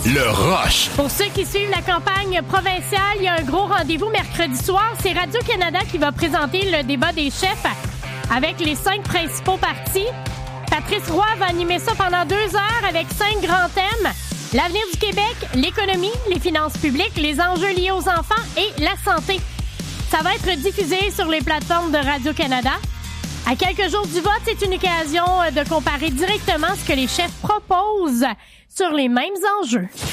Le Rush. Pour ceux qui suivent la campagne provinciale, il y a un gros rendez-vous mercredi soir. C'est Radio-Canada qui va présenter le débat des chefs avec les 5 principaux partis. Patrice Roy va animer ça pendant 2 heures avec 5 grands thèmes. L'avenir du Québec, l'économie, les finances publiques, les enjeux liés aux enfants et la santé. Ça va être diffusé sur les plateformes de Radio-Canada. À quelques jours du vote, c'est une occasion de comparer directement ce que les chefs proposent sur les mêmes enjeux.